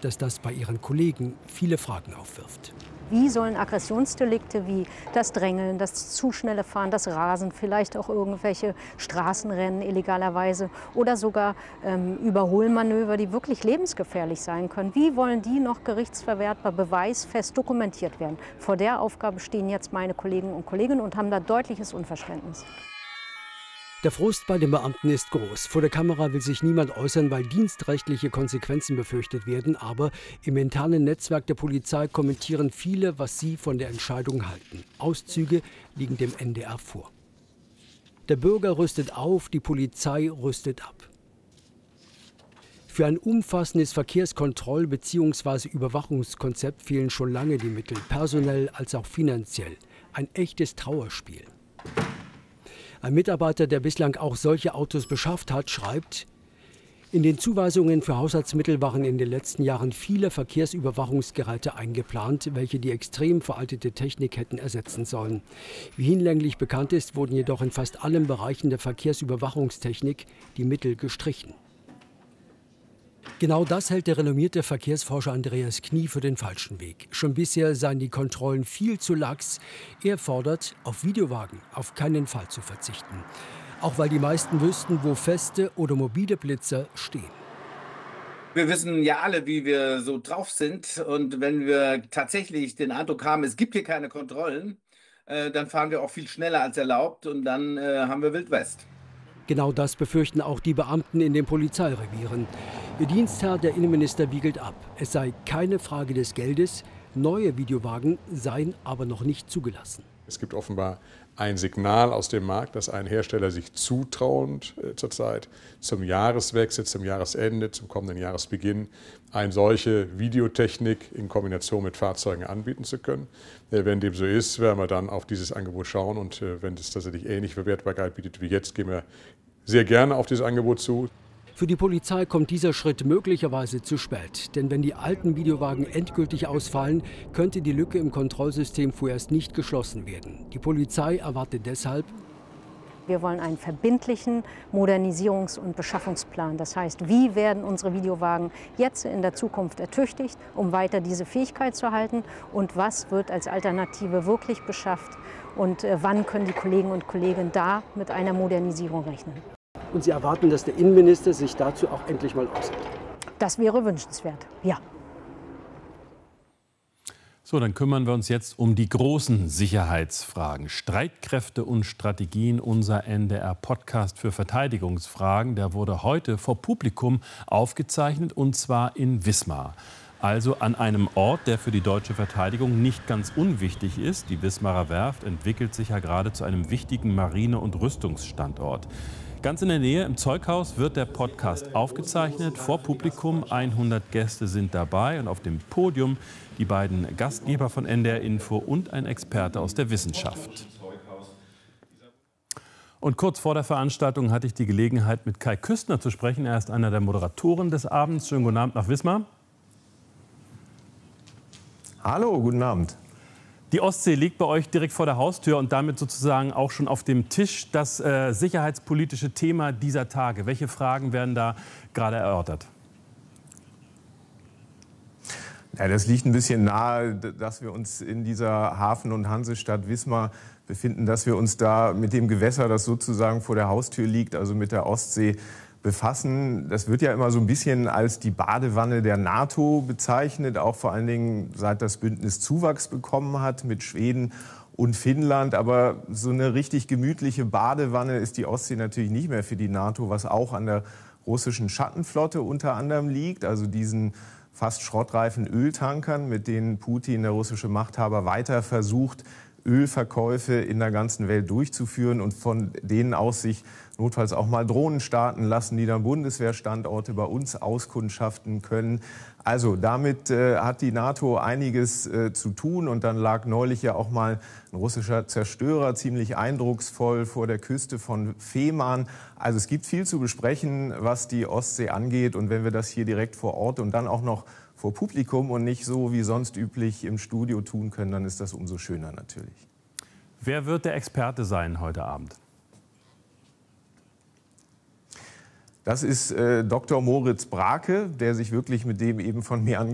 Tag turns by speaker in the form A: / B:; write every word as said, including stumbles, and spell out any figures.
A: dass das bei ihren Kollegen viele Fragen aufwirft.
B: Wie sollen Aggressionsdelikte wie das Drängeln, das zu schnelle Fahren, das Rasen, vielleicht auch irgendwelche Straßenrennen illegalerweise oder sogar ähm, Überholmanöver, die wirklich lebensgefährlich sein können, wie wollen die noch gerichtsverwertbar, beweisfest dokumentiert werden? Vor der Aufgabe stehen jetzt meine Kollegen und Kolleginnen und haben da deutliches Unverständnis.
A: Der Frust bei den Beamten ist groß. Vor der Kamera will sich niemand äußern, weil dienstrechtliche Konsequenzen befürchtet werden. Aber im internen Netzwerk der Polizei kommentieren viele, was sie von der Entscheidung halten. Auszüge liegen dem N D R vor. Der Bürger rüstet auf, die Polizei rüstet ab. Für ein umfassendes Verkehrskontroll- bzw. Überwachungskonzept fehlen schon lange die Mittel, personell als auch finanziell. Ein echtes Trauerspiel. Ein Mitarbeiter, der bislang auch solche Autos beschafft hat, schreibt: In den Zuweisungen für Haushaltsmittel waren in den letzten Jahren viele Verkehrsüberwachungsgeräte eingeplant, welche die extrem veraltete Technik hätten ersetzen sollen. Wie hinlänglich bekannt ist, wurden jedoch in fast allen Bereichen der Verkehrsüberwachungstechnik die Mittel gestrichen. Genau das hält der renommierte Verkehrsforscher Andreas Knie für den falschen Weg. Schon bisher seien die Kontrollen viel zu lax. Er fordert, auf Videowagen auf keinen Fall zu verzichten. Auch weil die meisten wüssten, wo feste oder mobile Blitzer stehen.
C: Wir wissen ja alle, wie wir so drauf sind. Und wenn wir tatsächlich den Eindruck haben, es gibt hier keine Kontrollen, äh, dann fahren wir auch viel schneller als erlaubt und dann äh, haben wir Wild West.
A: Genau das befürchten auch die Beamten in den Polizeirevieren. Ihr Dienstherr, der Innenminister, wiegelt ab. Es sei keine Frage des Geldes. Neue Videowagen seien aber noch nicht zugelassen.
D: Es gibt offenbar ein Signal aus dem Markt, dass ein Hersteller sich zutraut, äh, zurzeit zum Jahreswechsel, zum Jahresende, zum kommenden Jahresbeginn, eine solche Videotechnik in Kombination mit Fahrzeugen anbieten zu können. Äh, wenn dem so ist, werden wir dann auf dieses Angebot schauen. Und äh, wenn es tatsächlich ähnliche Verwertbarkeit bietet wie jetzt, gehen wir sehr gerne auf dieses Angebot zu.
A: Für die Polizei kommt dieser Schritt möglicherweise zu spät. Denn wenn die alten Videowagen endgültig ausfallen, könnte die Lücke im Kontrollsystem vorerst nicht geschlossen werden. Die Polizei erwartet deshalb:
B: Wir wollen einen verbindlichen Modernisierungs- und Beschaffungsplan. Das heißt, wie werden unsere Videowagen jetzt in der Zukunft ertüchtigt, um weiter diese Fähigkeit zu halten? Und was wird als Alternative wirklich beschafft? Und äh, wann können die Kollegen und Kolleginnen da mit einer Modernisierung rechnen?
A: Und Sie erwarten, dass der Innenminister sich dazu auch endlich mal äußert?
B: Das wäre wünschenswert, ja.
E: So, dann kümmern wir uns jetzt um die großen Sicherheitsfragen. Streitkräfte und Strategien, unser N D R-Podcast für Verteidigungsfragen. Der wurde heute vor Publikum aufgezeichnet, und zwar in Wismar. Also an einem Ort, der für die deutsche Verteidigung nicht ganz unwichtig ist. Die Wismarer Werft entwickelt sich ja gerade zu einem wichtigen Marine- und Rüstungsstandort. Ganz in der Nähe im Zeughaus wird der Podcast aufgezeichnet, vor Publikum. hundert Gäste sind dabei und auf dem Podium die beiden Gastgeber von N D R Info und ein Experte aus der Wissenschaft. Und kurz vor der Veranstaltung hatte ich die Gelegenheit, mit Kai Küstner zu sprechen. Er ist einer der Moderatoren des Abends. Schönen guten Abend nach Wismar.
F: Hallo, guten Abend.
E: Die Ostsee liegt bei euch direkt vor der Haustür und damit sozusagen auch schon auf dem Tisch das äh, sicherheitspolitische Thema dieser Tage. Welche Fragen werden da gerade erörtert?
F: Ja, das liegt ein bisschen nahe, dass wir uns in dieser Hafen- und Hansestadt Wismar befinden, dass wir uns da mit dem Gewässer, das sozusagen vor der Haustür liegt, also mit der Ostsee, befassen. Das wird ja immer so ein bisschen als die Badewanne der NATO bezeichnet, auch vor allen Dingen seit das Bündnis Zuwachs bekommen hat mit Schweden und Finnland. Aber so eine richtig gemütliche Badewanne ist die Ostsee natürlich nicht mehr für die NATO, was auch an der russischen Schattenflotte unter anderem liegt, also diesen fast schrottreifen Öltankern, mit denen Putin, der russische Machthaber, weiter versucht, Ölverkäufe in der ganzen Welt durchzuführen und von denen aus sich notfalls auch mal Drohnen starten lassen, die dann Bundeswehrstandorte bei uns auskundschaften können. Also damit äh, hat die NATO einiges äh, zu tun. Und dann lag neulich ja auch mal ein russischer Zerstörer ziemlich eindrucksvoll vor der Küste von Fehmarn. Also es gibt viel zu besprechen, was die Ostsee angeht. Und wenn wir das hier direkt vor Ort und dann auch noch vor Publikum und nicht so wie sonst üblich im Studio tun können, dann ist das umso schöner natürlich.
E: Wer wird der Experte sein heute Abend?
F: Das ist äh, Doktor Moritz Brake, der sich wirklich mit dem eben von mir